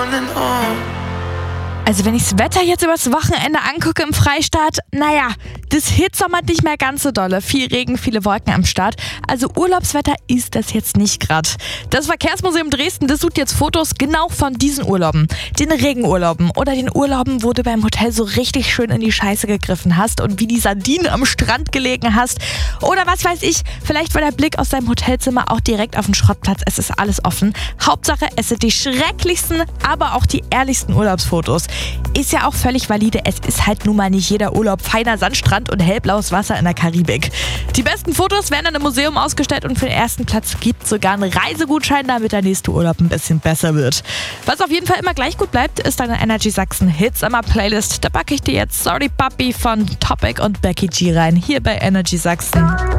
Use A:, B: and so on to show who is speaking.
A: Also wenn ich das Wetter jetzt übers Wochenende angucke im Freistaat, naja, das hitzommert nicht mehr ganz so dolle. Viel Regen, viele Wolken am Start. Also Urlaubswetter ist das jetzt nicht gerade. Das Verkehrsmuseum Dresden, das sucht jetzt Fotos genau von diesen Urlauben. Den Regenurlauben oder den Urlauben, wo du beim Hotel so richtig schön in die Scheiße gegriffen hast und wie die Sardinen am Strand gelegen hast. Oder was weiß ich, vielleicht war der Blick aus deinem Hotelzimmer auch direkt auf den Schrottplatz. Es ist alles offen. Hauptsache, es sind die schrecklichsten, aber auch die ehrlichsten Urlaubsfotos. Ist ja auch völlig valide, es ist halt nun mal nicht jeder Urlaub feiner Sandstrand und hellblaues Wasser in der Karibik. Die besten Fotos werden dann im Museum ausgestellt und für den ersten Platz gibt es sogar einen Reisegutschein, damit der nächste Urlaub ein bisschen besser wird. Was auf jeden Fall immer gleich gut bleibt, ist deine Energy Sachsen Hits Summer Playlist. Da packe ich dir jetzt Sorry Puppy von Topic und Becky G rein, hier bei Energy Sachsen.